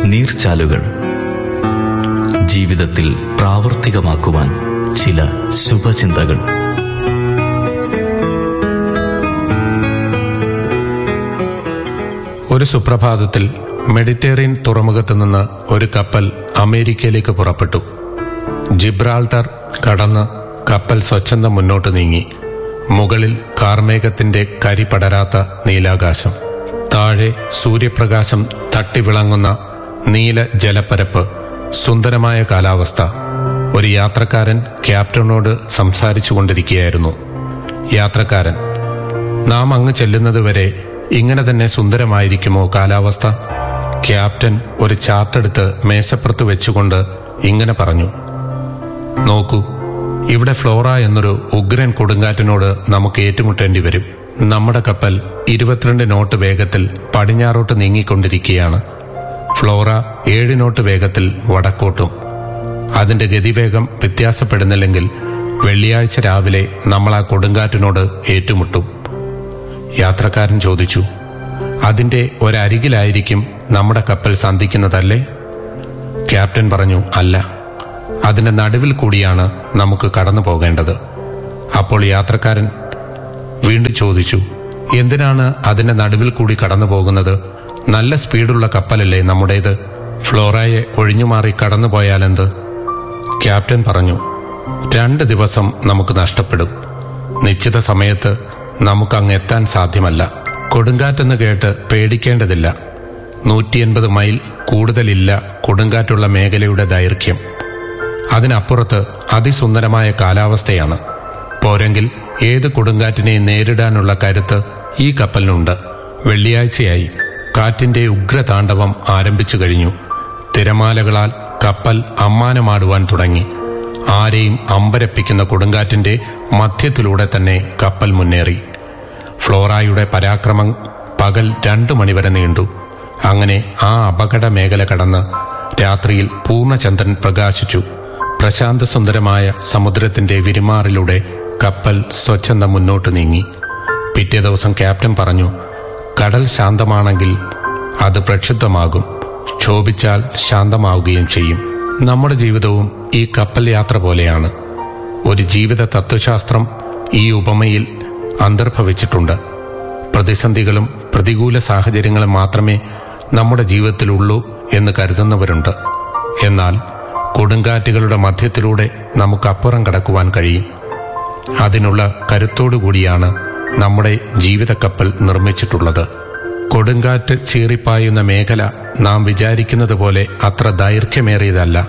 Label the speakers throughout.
Speaker 1: നീർച്ചാലുകൾ. ജീവിതത്തിൽ പ്രാവർത്തികമാക്കുവാൻ ചില ശുഭചിന്തകൾ.
Speaker 2: ഒരു സുപ്രഭാതത്തിൽ മെഡിറ്ററേനിയൻ തുറമുഖത്ത് നിന്ന് ഒരു കപ്പൽ അമേരിക്കയിലേക്ക് പുറപ്പെട്ടു. ജിബ്രാൾട്ടർ കടന്ന് കപ്പൽ സ്വച്ഛന്തം മുന്നോട്ട് നീങ്ങി. മുകളിൽ കാർമേഘത്തിന്റെ കരി പടരാത്ത നീലാകാശം, താഴെ സൂര്യപ്രകാശം തട്ടിവിളങ്ങുന്ന നീല ജലപ്പരപ്പ്, സുന്ദരമായ കാലാവസ്ഥ. ഒരു യാത്രക്കാരൻ ക്യാപ്റ്റനോട് സംസാരിച്ചു കൊണ്ടിരിക്കുകയായിരുന്നു. യാത്രക്കാരൻ: നാം അങ്ങ് ചെല്ലുന്നതുവരെ ഇങ്ങനെ തന്നെ സുന്ദരമായിരിക്കുമോ കാലാവസ്ഥ? ക്യാപ്റ്റൻ ഒരു ചാർട്ടെടുത്ത് മേശപ്പുറത്ത് വെച്ചുകൊണ്ട് ഇങ്ങനെ പറഞ്ഞു: നോക്കൂ, ഇവിടെ ഫ്ലോറ എന്നൊരു ഉഗ്രൻ കൊടുങ്കാറ്റിനോട് നമുക്ക് ഏറ്റുമുട്ടേണ്ടി വരും. നമ്മുടെ കപ്പൽ 22 നോട്ട് വേഗത്തിൽ പടിഞ്ഞാറോട്ട് നീങ്ങിക്കൊണ്ടിരിക്കുകയാണ്. ഫ്ലോറ 7 നോട്ട് വേഗത്തിൽ വടക്കോട്ടും. അതിന്റെ ഗതിവേഗം വ്യത്യാസപ്പെടുന്നില്ലെങ്കിൽ വെള്ളിയാഴ്ച രാവിലെ നമ്മൾ ആ കൊടുങ്കാറ്റിനോട് ഏറ്റുമുട്ടും. യാത്രക്കാരൻ ചോദിച്ചു: അതിന്റെ ഒരരികിലായിരിക്കും നമ്മുടെ കപ്പൽ സന്ധിക്കുന്നതല്ലേ? ക്യാപ്റ്റൻ പറഞ്ഞു: അല്ല, അതിന്റെ നടുവിൽ കൂടിയാണ് നമുക്ക് കടന്നു പോകേണ്ടത്. അപ്പോൾ യാത്രക്കാരൻ വീണ്ടും ചോദിച്ചു: എന്തിനാണ് അതിന്റെ നടുവിൽ കൂടി കടന്നു പോകുന്നത്? നല്ല സ്പീഡുള്ള കപ്പലല്ലേ നമ്മുടേത്? ഫ്ലോറയെ ഒഴിഞ്ഞുമാറി കടന്നു പോയാലെന്ത്? ക്യാപ്റ്റൻ പറഞ്ഞു: 2 ദിവസം നമുക്ക് നഷ്ടപ്പെടും. നിശ്ചിത സമയത്ത് നമുക്കങ്ങ് എത്താൻ സാധ്യമല്ല. കൊടുങ്കാറ്റെന്ന് കേട്ട് പേടിക്കേണ്ടതില്ല. 180 മൈൽ കൂടുതലില്ല കൊടുങ്കാറ്റുള്ള മേഖലയുടെ ദൈർഘ്യം. അതിനപ്പുറത്ത് അതിസുന്ദരമായ കാലാവസ്ഥയാണ്. പോരെങ്കിൽ ഏത് കൊടുങ്കാറ്റിനെയും നേരിടാനുള്ള കരുത്ത് ഈ കപ്പലിനുണ്ട്. വെള്ളിയാഴ്ചയായി കാറ്റിന്റെ ഉഗ്രതാണ്ഡവം ആരംഭിച്ചു കഴിഞ്ഞു. തിരമാലകളാൽ കപ്പൽ അമ്മാനമാടുവാൻ തുടങ്ങി. ആരെയും അമ്പരപ്പിക്കുന്ന കൊടുങ്കാറ്റിന്റെ മധ്യത്തിലൂടെ തന്നെ കപ്പൽ മുന്നേറി. ഫ്ലോറയുടെ പരാക്രമം പകൽ 2 മണിവരെ നീണ്ടു. അങ്ങനെ ആ അപകട മേഖല കടന്ന് രാത്രിയിൽ പൂർണ്ണചന്ദ്രൻ പ്രകാശിച്ചു. പ്രശാന്തസുന്ദരമായ സമുദ്രത്തിന്റെ വിരിമാറിലൂടെ കപ്പൽ സ്വച്ഛന്തം മുന്നോട്ട് നീങ്ങി. പിറ്റേ ദിവസം ക്യാപ്റ്റൻ പറഞ്ഞു: കടൽ ശാന്തമാണെങ്കിൽ അത് പ്രക്ഷുബ്ധമാകും, ക്ഷോഭിച്ചാൽ ശാന്തമാവുകയും ചെയ്യും. നമ്മുടെ ജീവിതവും ഈ കപ്പൽ യാത്ര പോലെയാണ്. ഒരു ജീവിത തത്വശാസ്ത്രം ഈ ഉപമയിൽ അന്തർഭവിച്ചിട്ടുണ്ട്. പ്രതിസന്ധികളും പ്രതികൂല സാഹചര്യങ്ങളും മാത്രമേ നമ്മുടെ ജീവിതത്തിലുള്ളൂ എന്ന് കരുതുന്നവരുണ്ട്. എന്നാൽ കൊടുങ്കാറ്റുകളുടെ മധ്യത്തിലൂടെ നമുക്കപ്പുറം കടക്കുവാൻ കഴിയും. അതിനുള്ള കരുത്തോടുകൂടിയാണ് നമ്മുടെ ജീവിത കപ്പൽ നിർമ്മിച്ചിട്ടുള്ളത്. കൊടുങ്കാറ്റ് ചീറിപ്പായുന്ന മേഖല നാം വിചാരിക്കുന്നത് പോലെ അത്ര ദൈർഘ്യമേറിയതല്ല.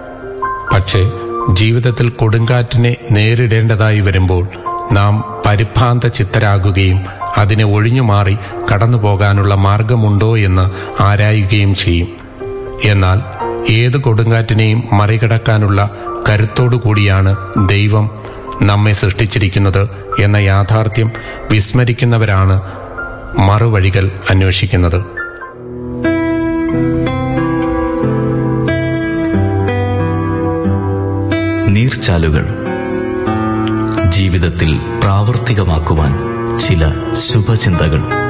Speaker 2: പക്ഷേ ജീവിതത്തിൽ കൊടുങ്കാറ്റിനെ നേരിടേണ്ടതായി വരുമ്പോൾ നാം പരിഭ്രാന്ത ചിത്തരാകുകയും അതിനെ ഒഴിഞ്ഞുമാറി കടന്നു പോകാനുള്ള മാർഗമുണ്ടോ എന്ന് ആരായുകയും ചെയ്യും. എന്നാൽ ഏത് കൊടുങ്കാറ്റിനെയും മറികടക്കാനുള്ള കരുത്തോടുകൂടിയാണ് ദൈവം നമ്മെ സൃഷ്ടിച്ചിരിക്കുന്നത് എന്ന യാഥാർത്ഥ്യം വിസ്മരിക്കുന്നവരാണ് മറുവഴികൾ അന്വേഷിക്കുന്നത്.
Speaker 1: നീർച്ചാലുകൾ. ജീവിതത്തിൽ പ്രാവർത്തികമാക്കുവാൻ ചില ശുഭചിന്തകൾ.